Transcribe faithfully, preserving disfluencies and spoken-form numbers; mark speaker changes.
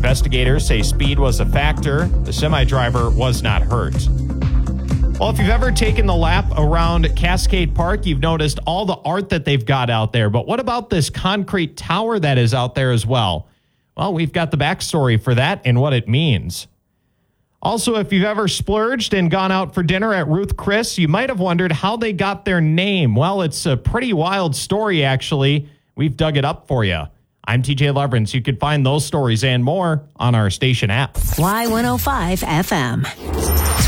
Speaker 1: Investigators say speed was a factor. The semi driver was not hurt. Well, if you've ever taken the lap around Cascade Park, you've noticed all the art that they've got out there. But what about this concrete tower that is out there as well? Well, we've got the backstory for that and what it means. Also, if you've ever splurged and gone out for dinner at Ruth Chris, you might have wondered how they got their name. Well, it's a pretty wild story, actually. We've dug it up for you. I'm T J Leverance. You can find those stories and more on our station app.
Speaker 2: Y one oh five F M.